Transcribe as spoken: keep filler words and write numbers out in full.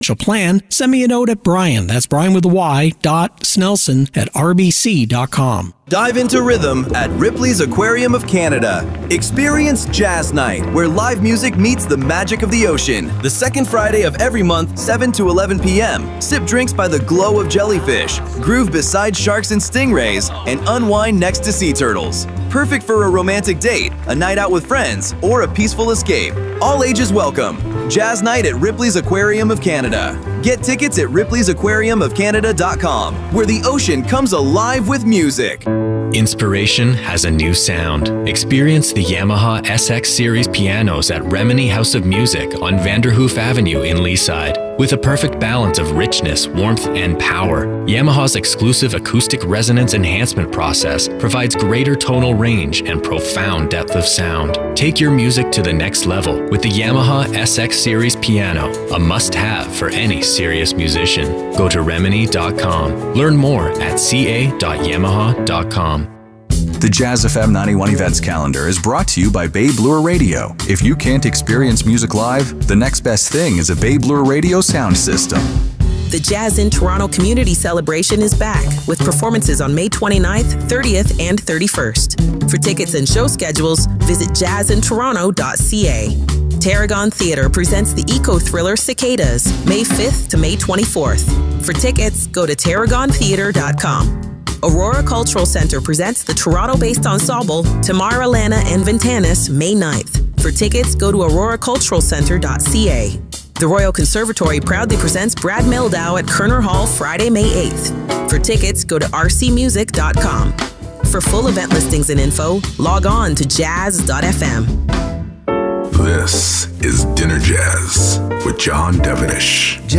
plan, send me a note at Brian, that's Brian with a Y, dot Snelson at R B C dot com. Dive into rhythm at Ripley's Aquarium of Canada. Experience Jazz Night, where live music meets the magic of the ocean. The second Friday of every month, seven to eleven p m Sip drinks by the glow of jellyfish, groove beside sharks and stingrays, and unwind next to sea turtles. Perfect for a romantic date, a night out with friends, or a peaceful escape. All ages welcome. Jazz Night at Ripley's Aquarium of Canada. Get tickets at ripley's aquarium of canada dot com, where the ocean comes alive with music. Inspiration has a new sound. Experience the Yamaha S X Series pianos at Remini House of Music on Vanderhoof Avenue in Leaside. With a perfect balance of richness, warmth, and power, Yamaha's exclusive acoustic resonance enhancement process provides greater tonal range and profound depth of sound. Take your music to the next level with the Yamaha S X Series piano, a must-have for any serious musician. Go to remini dot com. Learn more at c a dot yamaha dot com. The Jazz F M ninety-one Events Calendar is brought to you by Bay Bloor Radio. If you can't experience music live, the next best thing is a Bay Bloor Radio sound system. The Jazz in Toronto Community Celebration is back with performances on May twenty-ninth, thirtieth, and thirty-first. For tickets and show schedules, visit jazz in toronto dot c a. Tarragon Theatre presents the eco-thriller Cicadas, May fifth to May twenty-fourth. For tickets, go to tarragon theatre dot com. Aurora Cultural Centre presents the Toronto-based ensemble Tamara, Lana, and Ventanis, May ninth. For tickets, go to aurora cultural centre dot c a. The Royal Conservatory proudly presents Brad Mehldau at Kerner Hall Friday, May eighth. For tickets, go to r c music dot com. For full event listings and info, log on to jazz dot f m. This is Dinner Jazz with John Devenish.